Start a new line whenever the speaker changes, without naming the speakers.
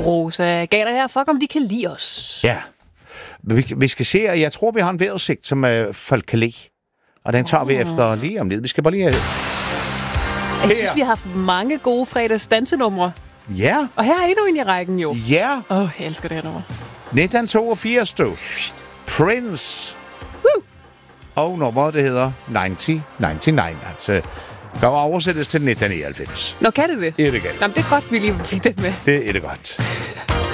Rosa gav dig her, fuck om de kan lide os.
Ja. Vi skal se, og jeg tror, vi har en vejrudsigt, som folk kan lide. Og den tager vi efter lige om lidt. Vi skal bare lige...
Jeg synes, vi har haft mange gode fredags dansenumre.
Ja.
Og her er endnu en i rækken, jo.
Ja.
Jeg elsker det her nummer.
1982, du. Prince.
Woo.
Og nummeret, det hedder 1999. Altså, kan oversættes til 1999.
Nå, kan det det?
Det er det galt.
Jamen, det er godt, vi lige fik den med.
Det er det godt.